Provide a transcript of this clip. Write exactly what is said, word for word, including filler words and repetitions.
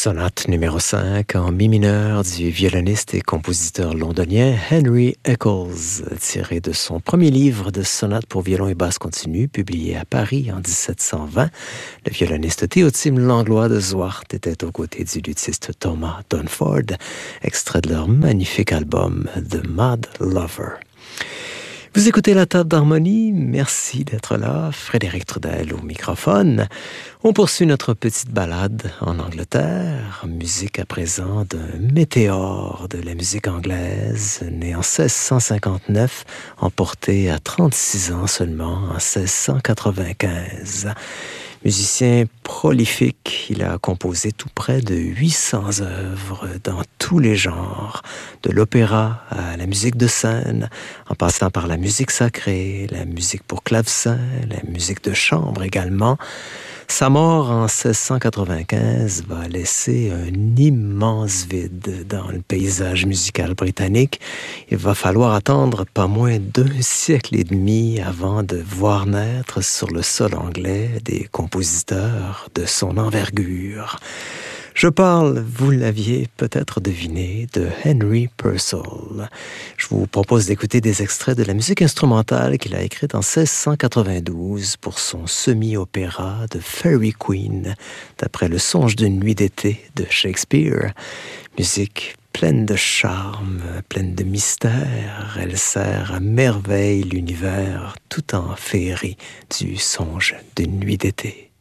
Sonate numéro cinq en mi mineur du violoniste et compositeur londonien Henry Eccles, tiré de son premier livre de sonates pour violon et basse continue, publié à Paris en dix-sept cent vingt. Le violoniste Théotime Langlois de Zwart était aux côtés du luthiste Thomas Dunford, extrait de leur magnifique album The Mad Lover. Vous écoutez la table d'harmonie, merci d'être là, Frédéric Trudel au microphone. On poursuit notre petite balade en Angleterre, musique à présent d'un météore de la musique anglaise, né en seize cent cinquante-neuf, emporté à trente-six ans seulement en seize cent quatre-vingt-quinze. Musicien prolifique, il a composé tout près de huit cents œuvres dans tous les genres, de l'opéra à la musique de scène, en passant par la musique sacrée, la musique pour clavecin, la musique de chambre également. Sa mort en seize cent quatre-vingt-quinze va laisser un immense vide dans le paysage musical britannique. Il va falloir attendre pas moins d'un siècle et demi avant de voir naître sur le sol anglais des compositeurs de son envergure. Je parle, vous l'aviez peut-être deviné, de Henry Purcell. Je vous propose d'écouter des extraits de la musique instrumentale qu'il a écrite en seize cent quatre-vingt-douze pour son semi-opéra de Fairy Queen, d'après le Songe d'une nuit d'été de Shakespeare. Musique pleine de charme, pleine de mystère. Elle sert à merveille l'univers tout en féerie du Songe d'une nuit d'été.